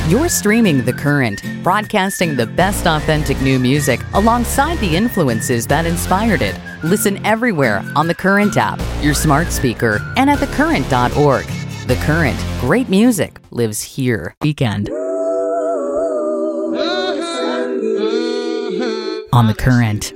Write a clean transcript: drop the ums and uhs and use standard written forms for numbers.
You're streaming The Current, broadcasting the best authentic new music alongside the influences that inspired it. Listen everywhere on The Current app, your smart speaker, and at thecurrent.org. The Current, great music lives here. Weekend. On The Current.